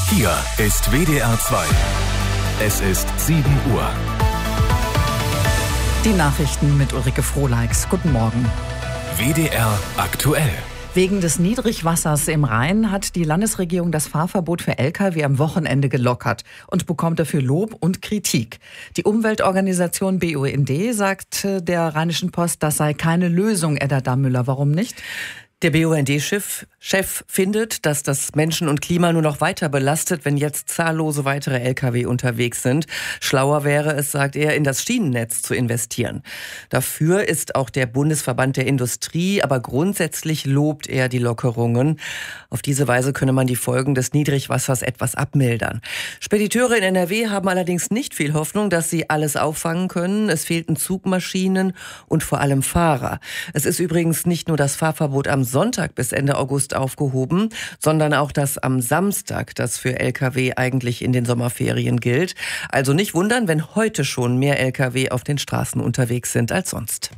Hier ist WDR 2. Es ist 7 Uhr. Die Nachrichten mit Ulrike Frohleix. Guten Morgen. WDR aktuell. Wegen des Niedrigwassers im Rhein hat die Landesregierung das Fahrverbot für Lkw am Wochenende gelockert und bekommt dafür Lob und Kritik. Die Umweltorganisation BUND sagt der Rheinischen Post, das sei keine Lösung. Edda Dammüller, warum nicht? Der BUND-Chef findet, dass das Menschen und Klima nur noch weiter belastet, wenn jetzt zahllose weitere Lkw unterwegs sind. Schlauer wäre es, sagt er, in das Schienennetz zu investieren. Dafür ist auch der Bundesverband der Industrie, aber grundsätzlich lobt er die Lockerungen. Auf diese Weise könne man die Folgen des Niedrigwassers etwas abmildern. Spediteure in NRW haben allerdings nicht viel Hoffnung, dass sie alles auffangen können. Es fehlten Zugmaschinen und vor allem Fahrer. Es ist übrigens nicht nur das Fahrverbot am Sonntag bis Ende August aufgehoben, sondern auch das am Samstag, das für Lkw eigentlich in den Sommerferien gilt. Also nicht wundern, wenn heute schon mehr Lkw auf den Straßen unterwegs sind als sonst.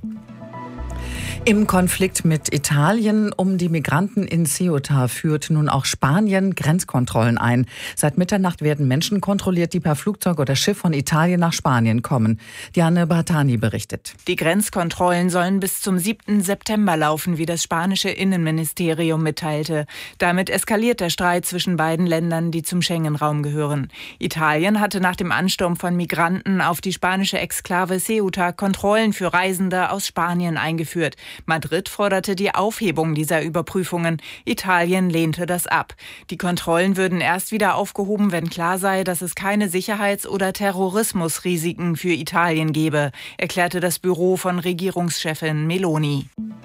Im Konflikt mit Italien um die Migranten in Ceuta führt nun auch Spanien Grenzkontrollen ein. Seit Mitternacht werden Menschen kontrolliert, die per Flugzeug oder Schiff von Italien nach Spanien kommen. Diane Bartani berichtet. Die Grenzkontrollen sollen bis zum 7. September laufen, wie das spanische Innenministerium mitteilte. Damit eskaliert der Streit zwischen beiden Ländern, die zum Schengen-Raum gehören. Italien hatte nach dem Ansturm von Migranten auf die spanische Exklave Ceuta Kontrollen für Reisende aus Spanien eingeführt. Madrid forderte die Aufhebung dieser Überprüfungen. Italien lehnte das ab. Die Kontrollen würden erst wieder aufgehoben, wenn klar sei, dass es keine Sicherheits- oder Terrorismusrisiken für Italien gebe, erklärte das Büro von Regierungschefin Meloni.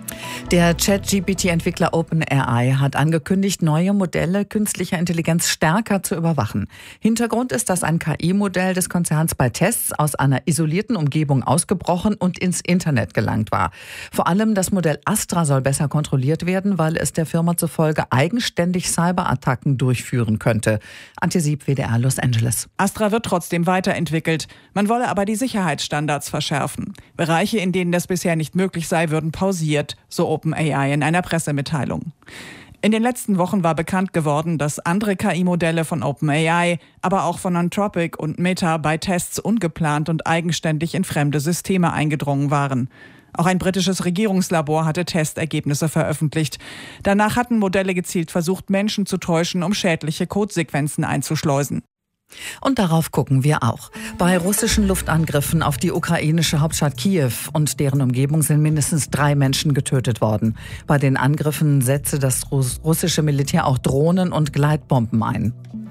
Der ChatGPT-Entwickler OpenAI hat angekündigt, neue Modelle künstlicher Intelligenz stärker zu überwachen. Hintergrund ist, dass ein KI-Modell des Konzerns bei Tests aus einer isolierten Umgebung ausgebrochen und ins Internet gelangt war. Vor allem das Modell Astra soll besser kontrolliert werden, weil es der Firma zufolge eigenständig Cyberattacken durchführen könnte. Antisieb, WDR Los Angeles. Astra wird trotzdem weiterentwickelt. Man wolle aber die Sicherheitsstandards verschärfen. Bereiche, in denen das bisher nicht möglich sei, würden pausiert, so OpenAI in einer Pressemitteilung. In den letzten Wochen war bekannt geworden, dass andere KI-Modelle von OpenAI, aber auch von Anthropic und Meta bei Tests ungeplant und eigenständig in fremde Systeme eingedrungen waren. Auch ein britisches Regierungslabor hatte Testergebnisse veröffentlicht. Danach hatten Modelle gezielt versucht, Menschen zu täuschen, um schädliche Codesequenzen einzuschleusen. Und darauf gucken wir auch. Bei russischen Luftangriffen auf die ukrainische Hauptstadt Kiew und deren Umgebung sind mindestens 3 Menschen getötet worden. Bei den Angriffen setzte das russische Militär auch Drohnen und Gleitbomben ein.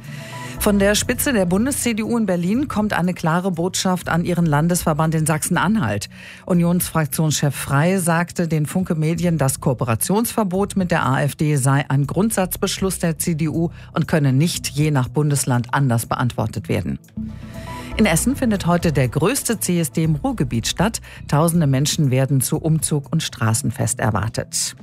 Von der Spitze der Bundes-CDU in Berlin kommt eine klare Botschaft an ihren Landesverband in Sachsen-Anhalt. Unionsfraktionschef Frey sagte den Funke Medien, das Kooperationsverbot mit der AfD sei ein Grundsatzbeschluss der CDU und könne nicht je nach Bundesland anders beantwortet werden. In Essen findet heute der größte CSD im Ruhrgebiet statt. Tausende Menschen werden zu Umzug und Straßenfest erwartet.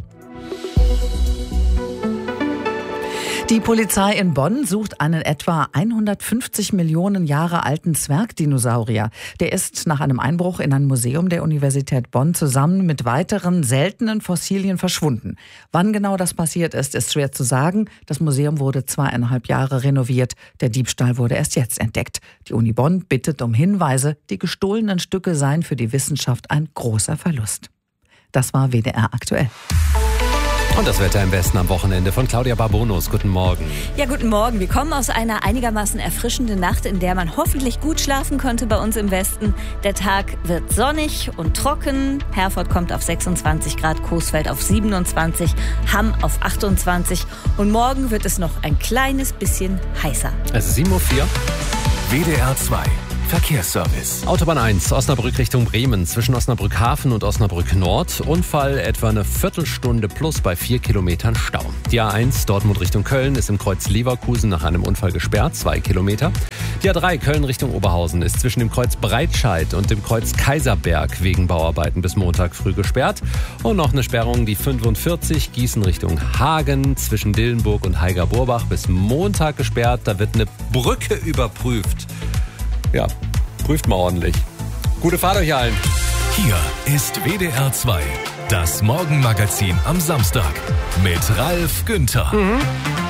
Die Polizei in Bonn sucht einen etwa 150 Millionen Jahre alten Zwergdinosaurier. Der ist nach einem Einbruch in ein Museum der Universität Bonn zusammen mit weiteren seltenen Fossilien verschwunden. Wann genau das passiert ist schwer zu sagen. Das Museum wurde 2,5 Jahre renoviert. Der Diebstahl wurde erst jetzt entdeckt. Die Uni Bonn bittet um Hinweise. Die gestohlenen Stücke seien für die Wissenschaft ein großer Verlust. Das war WDR aktuell. Und das Wetter im Westen am Wochenende von Claudia Barbonus. Guten Morgen. Ja, guten Morgen. Wir kommen aus einer einigermaßen erfrischenden Nacht, in der man hoffentlich gut schlafen konnte bei uns im Westen. Der Tag wird sonnig und trocken. Herford kommt auf 26 Grad, Coesfeld auf 27, Hamm auf 28. Und morgen wird es noch ein kleines bisschen heißer. Es ist 7:04 Uhr. WDR 2. Verkehrsservice. Autobahn 1, Osnabrück Richtung Bremen, zwischen Osnabrück Hafen und Osnabrück Nord. Unfall etwa eine Viertelstunde plus bei 4 Kilometern Stau. Die A1 Dortmund Richtung Köln ist im Kreuz Leverkusen nach einem Unfall gesperrt, 2 Kilometer. Die A3 Köln Richtung Oberhausen ist zwischen dem Kreuz Breitscheid und dem Kreuz Kaiserberg wegen Bauarbeiten bis Montag früh gesperrt. Und noch eine Sperrung, die 45 Gießen Richtung Hagen zwischen Dillenburg und Heiger-Borbach bis Montag gesperrt. Da wird eine Brücke überprüft. Ja, prüft mal ordentlich. Gute Fahrt euch allen. Hier ist WDR 2, das Morgenmagazin am Samstag mit Ralf Günther.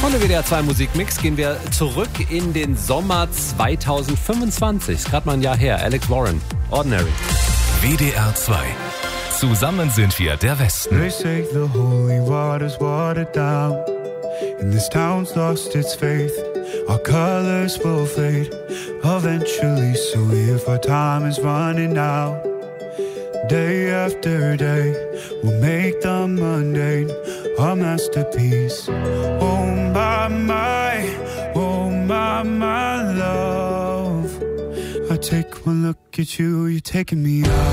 Und im WDR 2 Musikmix gehen wir zurück in den Sommer 2025. Ist gerade mal ein Jahr her. Alex Warren, Ordinary. WDR 2. Zusammen sind wir der Westen. They say the holy water's watered down, and this town's lost its faith. Our colors will fade eventually, so if our time is running out, day after day, we'll make the mundane our masterpiece. Oh my love, I take one look at you, you're taking me out.